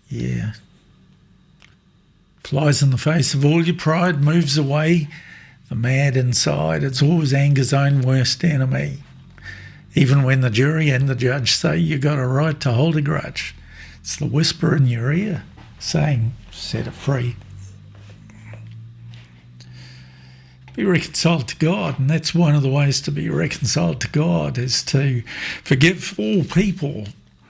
Yeah. Flies in the face of all your pride, moves away the mad inside. It's always anger's own worst enemy. Even when the jury and the judge say you got a right to hold a grudge, it's the whisper in your ear saying, set it free. Be reconciled to God, and that's one of the ways to be reconciled to God, is to forgive all people.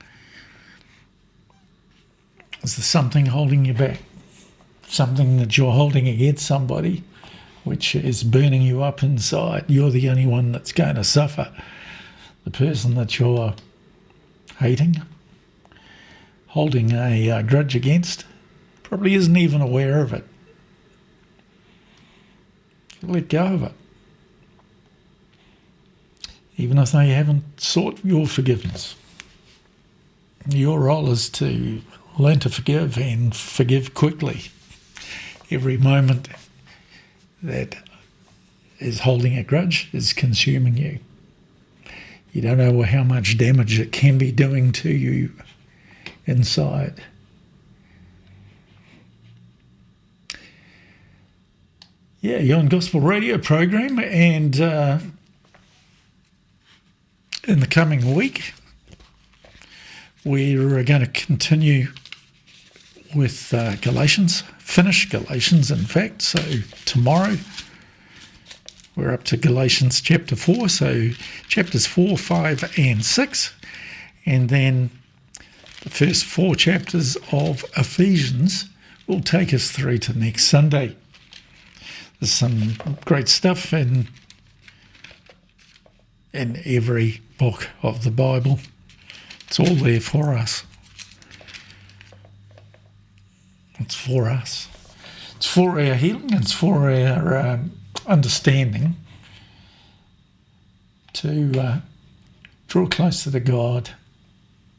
Is there something holding you back? Something that you're holding against somebody, which is burning you up inside? You're the only one that's going to suffer. The person that you're hating, holding a grudge against, probably isn't even aware of it. Let go of it. Even if they haven't sought your forgiveness. Your role is to learn to forgive and forgive quickly. Every moment that is holding a grudge is consuming you. You don't know how much damage it can be doing to you inside. Yeah, you're on Gospel Radio program, and in the coming week, we're going to continue with Galatians, finish Galatians, in fact. So tomorrow, we're up to Galatians chapter 4, so chapters 4, 5, and 6, and then the first 4 chapters of Ephesians will take us through to next Sunday. There's some great stuff in every book of the Bible. It's all there for us. It's for us. It's for our healing. It's for our understanding to draw closer to God